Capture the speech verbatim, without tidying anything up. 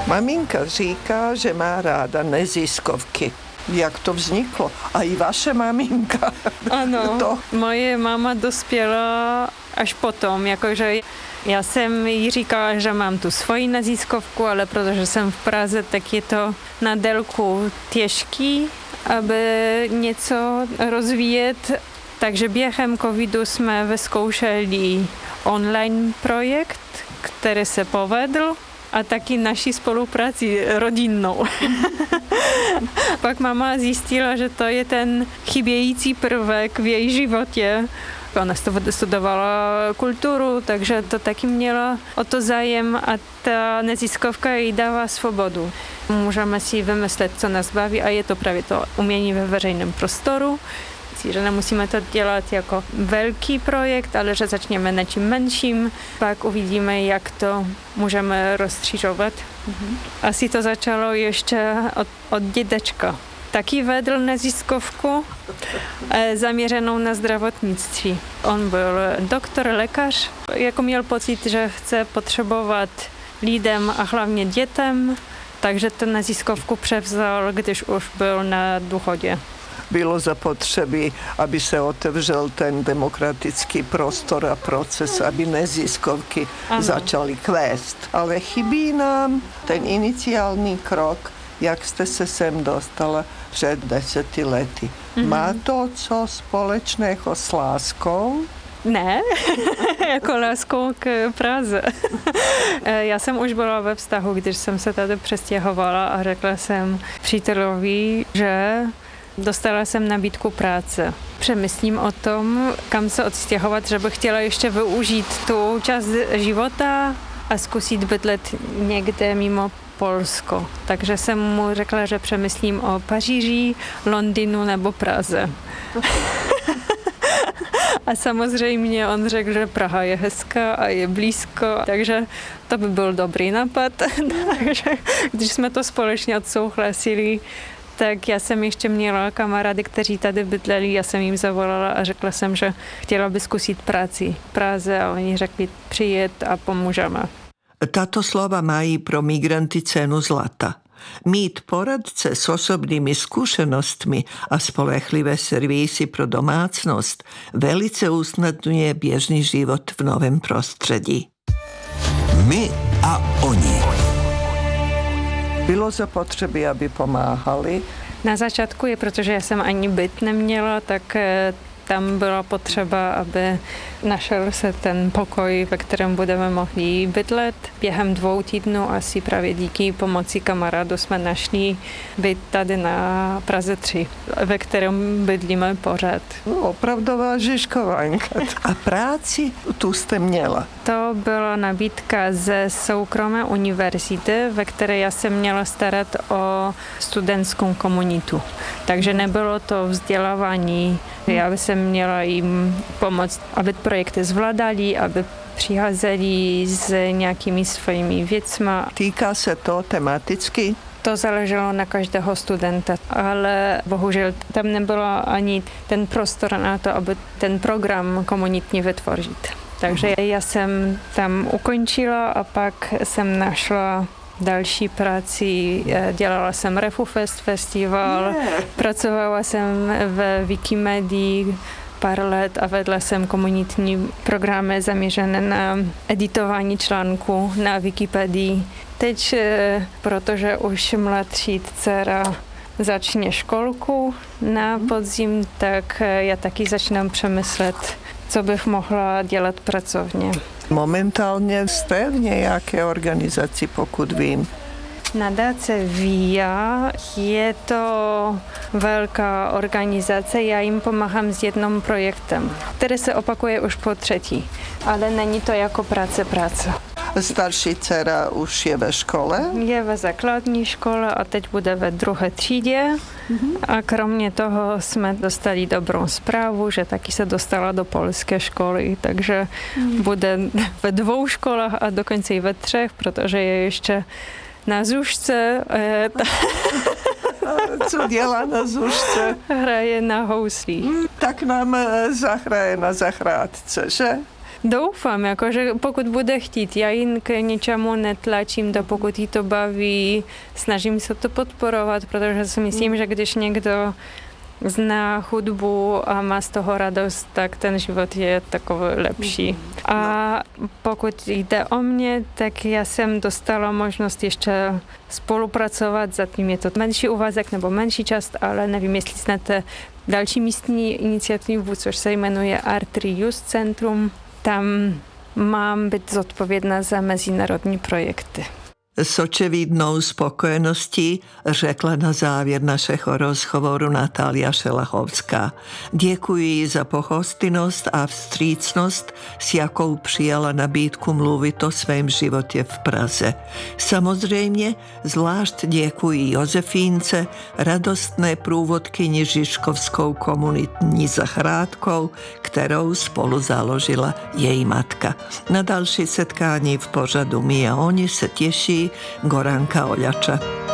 Maminka říká, že má ráda neziskovky. Jak to vzniklo? A i vaše maminka. Ano, to. Moje máma dospěla až potom, jakože já jsem jí říkala, že mám tu svoji neziskovku, ale protože jsem v Praze, tak je to na délku těžký, aby něco rozvíjet. Takže během covidu jsme vyzkoušeli online projekt, který se povedl, a taky naší spolupráci rodinnou. Pak máma zjistila, že to je ten chybějící prvek v její životě. Ona studovala kulturu, takže to taky měla o to zájem a ta neziskovka jí dává svobodu. Můžeme si vymyslet, co nás baví a je to právě to umění ve veřejném prostoru. Že nemusíme to dělat jako velký projekt, ale že začněme něčím menším, pak uvidíme, jak to můžeme rozstřížovat. Mm-hmm. Asi to začalo ještě od, od dědečka. Taky vedl neziskovku zaměřenou na zdravotnictví. On byl doktor, lékař, jako měl pocit, že chce potřebovat lidem a hlavně dětem, takže ten neziskovku převzal, když už byl na důchodě. Bylo zapotřebí, aby se otevřel ten demokratický prostor a proces, aby neziskovky ano. začaly kvést. Ale chybí nám ten iniciální krok, jak jste se sem dostala před deseti lety. Mm-hmm. Má to co společného s láskou? Ne, jako láskou k Praze. Já jsem už byla ve vztahu, když jsem se tady přestěhovala a řekla jsem přítelovi, že dostala jsem nabídku práce. Přemýšlím o tom, kam se odstěhovat, že bych chtěla ještě využít tu část života a zkusit bydlet někde mimo Polsko. Takže jsem mu řekla, že přemýšlím o Paříži, Londýnu nebo Praze. A samozřejmě on řekl, že Praha je hezká a je blízko, takže to by byl dobrý nápad. Takže když jsme to společně odsouhlasili, tak já jsem ještě měla kamarády, kteří tady bydleli, já jsem jim zavolala a řekla jsem, že chtěla by zkusit práci v Praze a oni řekli přijet a pomůžeme. Tato slova mají pro migranty cenu zlata. Mít poradce s osobnými zkušenostmi a spolehlivé servisy pro domácnost velice usnadňuje běžný život v novém prostředí. My a oni. Bylo zapotřebí, aby pomáhali? Na začátku je, protože já jsem ani byt neměla, tak tam byla potřeba, aby našel se ten pokoj, ve kterém budeme mohli bydlet. Během dvou týdnů asi právě díky pomoci kamarádu jsme našli byt tady na Praze tři, ve kterém bydlíme pořád. No, opravdová Žižkovanka. A práci tu jste měla? To byla nabídka ze soukromé univerzity, ve které já jsem měla starat o studentskou komunitu. Takže nebylo to vzdělávání. Já jsem měla jim pomoct, aby projekty zvládali, aby přicházeli s nějakými svými věcmi. Týká se to tematicky? To záleželo na každého studenta, ale bohužel tam nebylo ani ten prostor na to, aby ten program komunitní vytvořit. Takže já jsem tam ukončila a pak jsem našla další práci. Dělala jsem RefuFest festival, yeah. Pracovala jsem ve Wikimedii pár let a vedla jsem komunitní programy zaměřené na editování článků na Wikipedii. Teď, protože už mladší dcera začne školku na podzim, tak já taky začínám přemyslet, co bych mohla dělat pracovně. Momentálně jste v nějaké organizaci, pokud vím? Nadace V I A je to velká organizace, já jim pomáhám s jedním projektem, který se opakuje už po třetí, ale není to jako práce práce. Starší dcera už je ve škole? Je ve základní škole a teď bude ve druhé třídě. Mm-hmm. A kromě toho jsme dostali dobrou zprávu, že taky se dostala do polské školy, takže mm. bude ve dvou školách a dokonce i ve třech, protože je ještě na zušce. Co dělá na zušce? Hraje na houslích. Tak nám zahraje na zahrádce, že? doufám, jako, že pokud bude chtít, já jí k ničemu netlačím, to pokud jí to baví, snažím se to podporovat, protože si myslím, že když někdo zná hudbu a má z toho radost, tak ten život je takový lepší. A pokud jde o mě, tak já jsem dostala možnost ještě spolupracovat, zatím je to menší úvazek nebo menší část, ale nevím, jestli znáte další místní iniciativu, což se jmenuje Art Reuse Centrum. Tam mám být zodpovědná za mezinárodní projekty. S očividnou spokojeností řekla na závěr našeho rozhovoru Natália Šelahovská. Děkuji za pohostinnost a vstřícnost, s jakou přijala nabídku mluvit o svém životě v Praze. Samozřejmě zvlášť děkuji Josefínce, radostné průvodkyni Žižkovskou komunitní zahrádkou, kterou spolu založila její matka. Na další setkání v pořadu My a oni se těší Goranka Oljača.